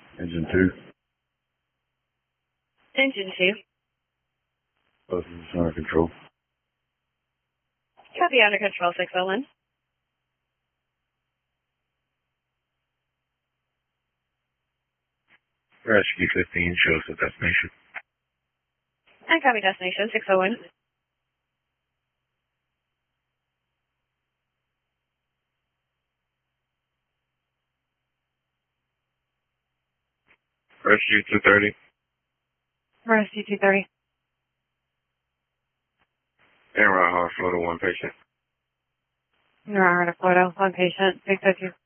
Engine 2. Engine 2. Both of us under control. Copy, under control, 601. Rescue 15 shows the destination. And copy, destination, 601. Rescue 230. Rescue 230. En route, Florida, one patient. You're on Florida, one patient, 602.